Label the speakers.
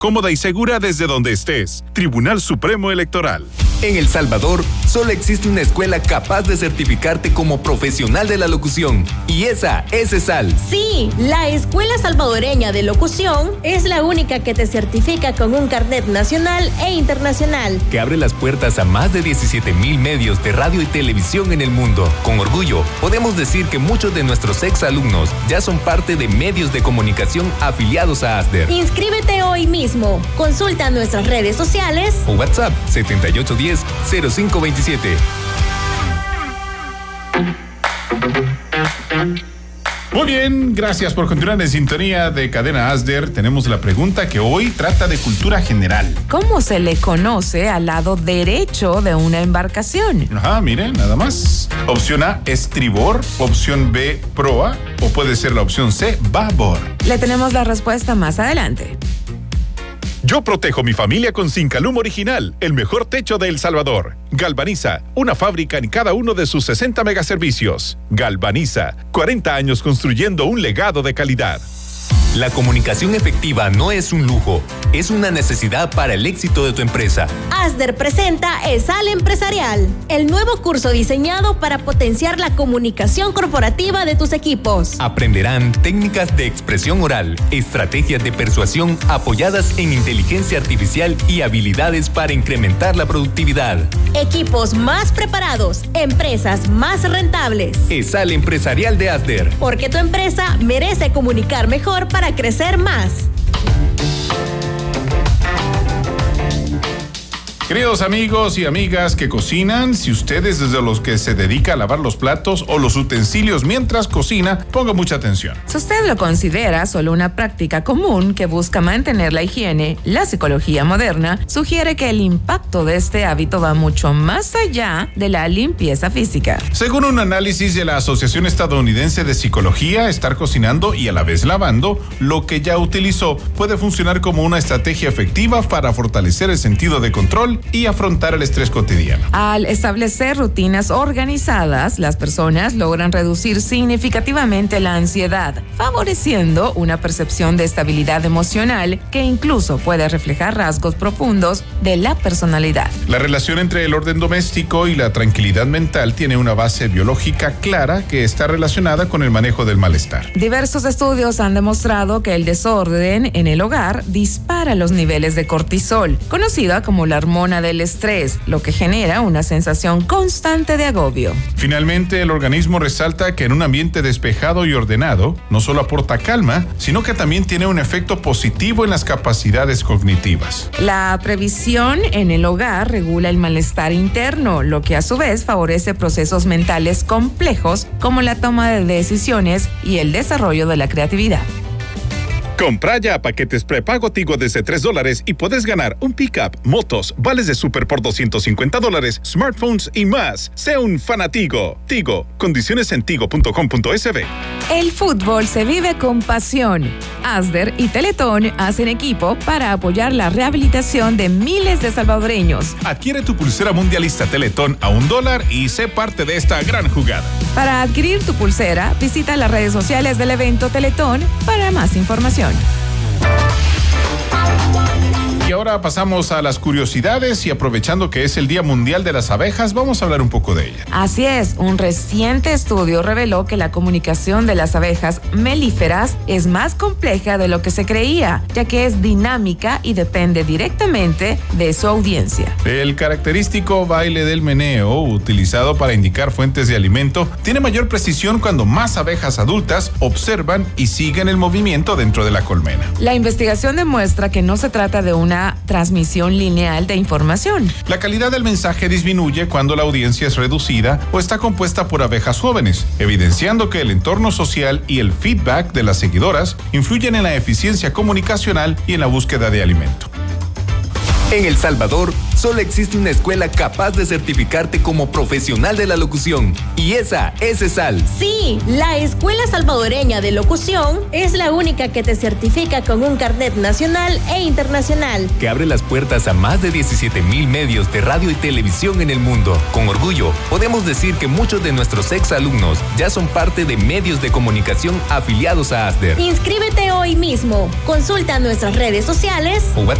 Speaker 1: cómoda y segura desde donde estés. Tribunal Supremo Electoral.
Speaker 2: En El Salvador, solo existe una escuela capaz de certificarte como profesional de la locución. Y esa es ESAL.
Speaker 3: Sí, la Escuela Salvadoreña de Locución es la única que te certifica con un carnet nacional e internacional.
Speaker 2: Que abre las puertas a más de 17,000 medios de radio y televisión en el mundo. Con orgullo, podemos decir que muchos de nuestros exalumnos ya son parte de medios de comunicación afiliados a ASDER.
Speaker 3: Inscríbete hoy mismo. Consulta nuestras redes sociales
Speaker 2: o WhatsApp 7810-0527.
Speaker 4: Muy bien, gracias por continuar en sintonía de Cadena ASDER. Tenemos la pregunta que hoy trata de cultura general.
Speaker 5: ¿Cómo se le conoce al lado derecho de una embarcación?
Speaker 4: Ajá, miren, nada más. Opción A, estribor. Opción B, proa. O puede ser la opción C, babor.
Speaker 5: Le tenemos la respuesta más adelante.
Speaker 1: Yo protejo mi familia con Sincalum Original, el mejor techo de El Salvador. Galvaniza, una fábrica en cada uno de sus 60 megaservicios. Galvaniza, 40 años construyendo un legado de calidad.
Speaker 2: La comunicación efectiva no es un lujo, es una necesidad para el éxito de tu empresa.
Speaker 3: ASDER presenta ESAL Empresarial, el nuevo curso diseñado para potenciar la comunicación corporativa de tus equipos.
Speaker 2: Aprenderán técnicas de expresión oral, estrategias de persuasión apoyadas en inteligencia artificial y habilidades para incrementar la productividad.
Speaker 3: Equipos más preparados, empresas más rentables.
Speaker 2: ESAL Empresarial de ASDER.
Speaker 3: Porque tu empresa merece comunicar mejor para crecer más.
Speaker 4: Queridos amigos y amigas que cocinan, si ustedes desde los que se dedica a lavar los platos o los utensilios mientras cocina, ponga mucha atención.
Speaker 5: Si usted lo considera solo una práctica común que busca mantener la higiene, la psicología moderna sugiere que el impacto de este hábito va mucho más allá de la limpieza física.
Speaker 4: Según un análisis de la Asociación Estadounidense de Psicología, estar cocinando y a la vez lavando lo que ya utilizó puede funcionar como una estrategia efectiva para fortalecer el sentido de control y afrontar el estrés cotidiano.
Speaker 5: Al establecer rutinas organizadas, las personas logran reducir significativamente la ansiedad, favoreciendo una percepción de estabilidad emocional que incluso puede reflejar rasgos profundos de la personalidad.
Speaker 4: La relación entre el orden doméstico y la tranquilidad mental tiene una base biológica clara que está relacionada con el manejo del malestar.
Speaker 5: Diversos estudios han demostrado que el desorden en el hogar dispara los niveles de cortisol, conocida como la hormona del estrés, lo que genera una sensación constante de agobio.
Speaker 4: Finalmente, el organismo resalta que en un ambiente despejado y ordenado, no solo aporta calma, sino que también tiene un efecto positivo en las capacidades cognitivas.
Speaker 5: La previsión en el hogar regula el malestar interno, lo que a su vez favorece procesos mentales complejos como la toma de decisiones y el desarrollo de la creatividad.
Speaker 1: Compra ya paquetes prepago Tigo desde $3 y puedes ganar un pickup, motos, vales de súper por $250, smartphones y más. Sea un fanatigo. Tigo. Condiciones en tigo.com.sb.
Speaker 5: El fútbol se vive con pasión. ASDER y Teletón hacen equipo para apoyar la rehabilitación de miles de salvadoreños.
Speaker 4: Adquiere tu pulsera mundialista Teletón a $1 y sé parte de esta gran jugada.
Speaker 5: Para adquirir tu pulsera, visita las redes sociales del evento Teletón para más información.
Speaker 4: Y ahora pasamos a las curiosidades y aprovechando que es el Día Mundial de las Abejas, vamos a hablar un poco de ella.
Speaker 5: Así es, un reciente estudio reveló que la comunicación de las abejas melíferas es más compleja de lo que se creía, ya que es dinámica y depende directamente de su audiencia.
Speaker 4: El característico baile del meneo, utilizado para indicar fuentes de alimento, tiene mayor precisión cuando más abejas adultas observan y siguen el movimiento dentro de la colmena.
Speaker 5: La investigación demuestra que no se trata de una transmisión lineal de información.
Speaker 4: La calidad del mensaje disminuye cuando la audiencia es reducida o está compuesta por abejas jóvenes, evidenciando que el entorno social y el feedback de las seguidoras influyen en la eficiencia comunicacional y en la búsqueda de alimento.
Speaker 2: En El Salvador, solo existe una escuela capaz de certificarte como profesional de la locución, y esa es ESAL.
Speaker 3: Sí, la Escuela Salvadoreña de Locución es la única que te certifica con un carnet nacional e internacional,
Speaker 2: que abre las puertas a más de 17,000 medios de radio y televisión en el mundo. Con orgullo, podemos decir que muchos de nuestros exalumnos ya son parte de medios de comunicación afiliados a ASDER.
Speaker 3: Inscríbete hoy mismo. Consulta nuestras redes sociales
Speaker 2: o